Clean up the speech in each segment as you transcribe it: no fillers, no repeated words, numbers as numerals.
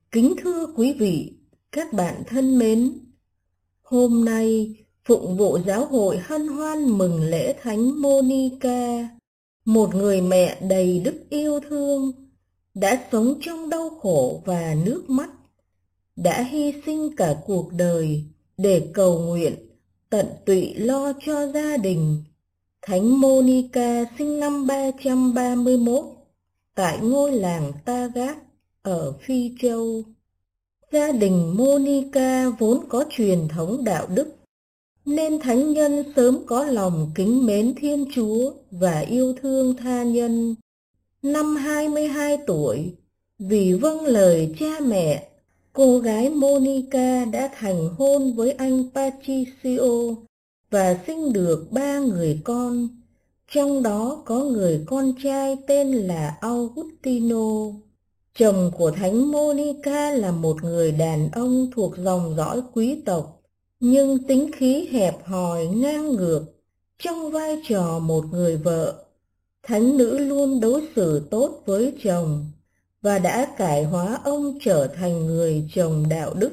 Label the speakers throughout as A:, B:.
A: Kính thưa quý vị, các bạn thân mến, hôm nay Phụng vụ Giáo hội hân hoan mừng lễ Thánh Monica, một người mẹ đầy đức yêu thương, đã sống trong đau khổ và nước mắt, đã hy sinh cả cuộc đời để cầu nguyện, tận tụy lo cho gia đình. Thánh Monica sinh năm 331 tại ngôi làng Tagat ở Phi Châu. Gia đình Monica vốn có truyền thống đạo đức, nên thánh nhân sớm có lòng kính mến Thiên Chúa và yêu thương tha nhân. Năm 22 tuổi, vì vâng lời cha mẹ, cô gái Monica đã thành hôn với anh Patricio và sinh được 3 người con, trong đó có người con trai tên là Augustino. Chồng của Thánh Monica là một người đàn ông thuộc dòng dõi quý tộc, nhưng tính khí hẹp hòi ngang ngược. Trong vai trò một người vợ, thánh nữ luôn đối xử tốt với chồng và đã cải hóa ông trở thành người chồng đạo đức.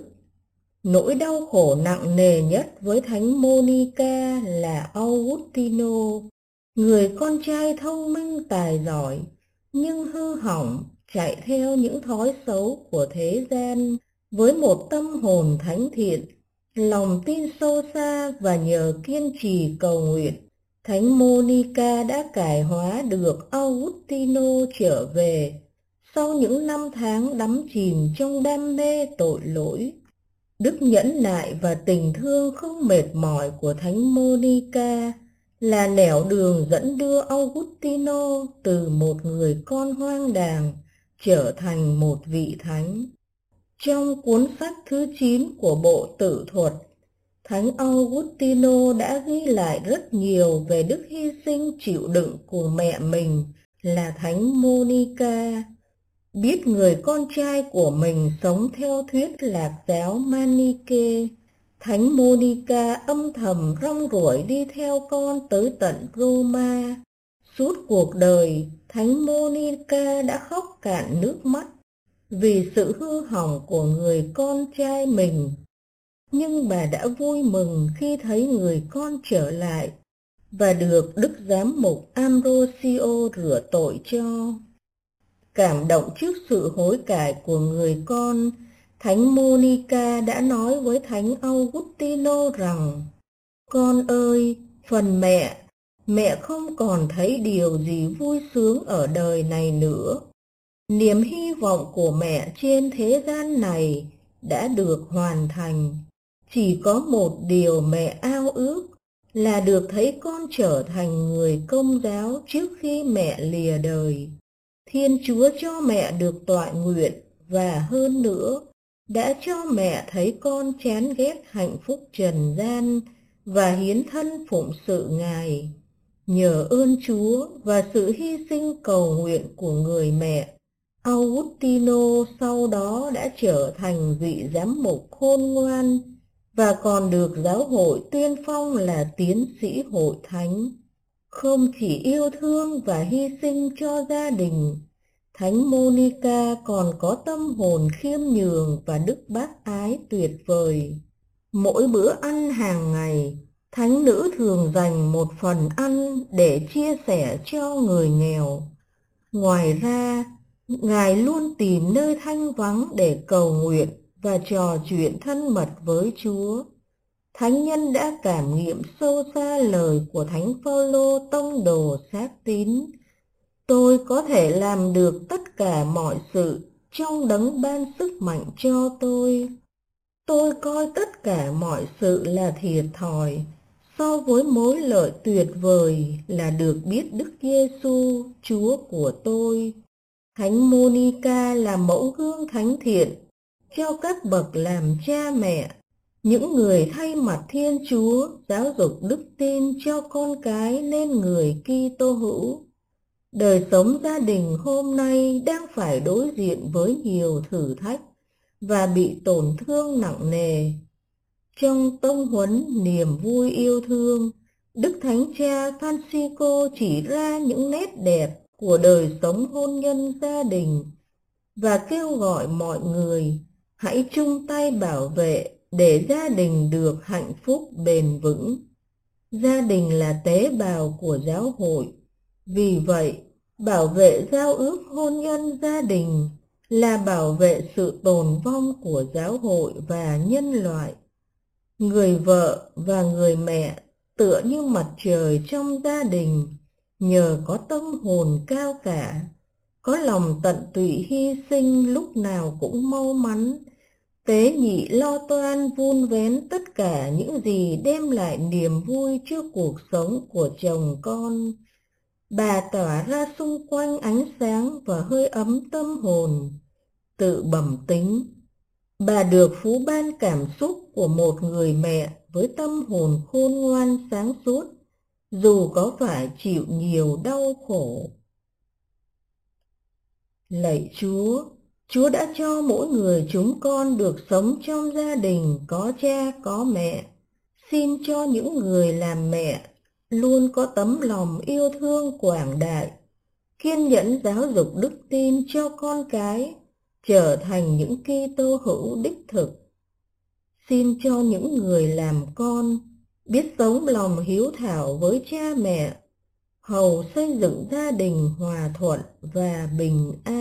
A: Nỗi đau khổ nặng nề nhất với Thánh Monica là Augustino, người con trai thông minh tài giỏi, nhưng hư hỏng, chạy theo những thói xấu của thế gian. Với một tâm hồn thánh thiện, lòng tin sâu xa và nhờ kiên trì cầu nguyện, Thánh Monica đã cải hóa được Augustino trở về sau những năm tháng đắm chìm trong đam mê tội lỗi. Đức nhẫn nại và tình thương không mệt mỏi của Thánh Monica là nẻo đường dẫn đưa Augustino từ một người con hoang đàng trở thành một vị thánh. Trong cuốn sách thứ 9 của bộ Tự thuật, Thánh Augustino đã ghi lại rất nhiều về đức hy sinh chịu đựng của mẹ mình là Thánh Monica. Biết người con trai của mình sống theo thuyết lạc giáo Maniche, Thánh Monica âm thầm rong ruổi đi theo con tới tận Roma. Suốt cuộc đời, Thánh Monica đã khóc cạn nước mắt vì sự hư hỏng của người con trai mình. Nhưng bà đã vui mừng khi thấy người con trở lại và được Đức Giám mục Ambrosio rửa tội cho. Cảm động trước sự hối cải của người con, Thánh Monica đã nói với Thánh Augustino rằng: "Con ơi, phần mẹ không còn thấy điều gì vui sướng ở đời này nữa. Niềm hy vọng của mẹ trên thế gian này đã được hoàn thành. Chỉ có một điều mẹ ao ước là được thấy con trở thành người Công giáo trước khi mẹ lìa đời. Thiên Chúa cho mẹ được tọa nguyện và hơn nữa, đã cho mẹ thấy con chán ghét hạnh phúc trần gian và hiến thân phụng sự Ngài. Nhờ ơn Chúa và sự hy sinh cầu nguyện của người mẹ, Augustino sau đó đã trở thành vị giám mục khôn ngoan và còn được giáo hội tuyên phong là tiến sĩ hội thánh. Không chỉ yêu thương và hy sinh cho gia đình, Thánh Monica còn có tâm hồn khiêm nhường và đức bác ái tuyệt vời. Mỗi bữa ăn hàng ngày, thánh nữ thường dành một phần ăn để chia sẻ cho người nghèo. Ngoài ra, Ngài luôn tìm nơi thanh vắng để cầu nguyện và trò chuyện thân mật với Chúa. Thánh nhân đã cảm nghiệm sâu xa lời của Thánh Phaolô tông đồ xác tín: "Tôi có thể làm được tất cả mọi sự trong Đấng ban sức mạnh cho tôi." Tôi coi tất cả mọi sự là thiệt thòi so với mối lợi tuyệt vời là được biết Đức Giêsu, Chúa của tôi. Thánh Monica là mẫu gương thánh thiện cho các bậc làm cha mẹ, những người thay mặt Thiên Chúa giáo dục đức tin cho con cái nên người Kitô hữu. Đời sống gia đình hôm nay đang phải đối diện với nhiều thử thách và bị tổn thương nặng nề. Trong tông huấn niềm vui yêu thương, Đức Thánh Cha Francisco chỉ ra những nét đẹp của đời sống hôn nhân gia đình và kêu gọi mọi người hãy chung tay bảo vệ để gia đình được hạnh phúc bền vững. Gia đình là tế bào của giáo hội, vì vậy bảo vệ giao ước hôn nhân gia đình là bảo vệ sự tồn vong của giáo hội và nhân loại. Người vợ và người mẹ tựa như mặt trời trong gia đình, nhờ có tâm hồn cao cả, có lòng tận tụy hy sinh lúc nào cũng mau mắn, tế nhị lo toan vun vén tất cả những gì đem lại niềm vui cho cuộc sống của chồng con. Bà tỏa ra xung quanh ánh sáng và hơi ấm tâm hồn. Tự bẩm tính, bà được phú ban cảm xúc của một người mẹ với tâm hồn khôn ngoan sáng suốt, dù có phải chịu nhiều đau khổ. Lạy Chúa, Chúa đã cho mỗi người chúng con được sống trong gia đình có cha có mẹ. Xin cho những người làm mẹ luôn có tấm lòng yêu thương quảng đại, kiên nhẫn giáo dục đức tin cho con cái, trở thành những Kitô hữu đích thực. Xin cho những người làm con biết sống lòng hiếu thảo với cha mẹ, hầu xây dựng gia đình hòa thuận và bình an.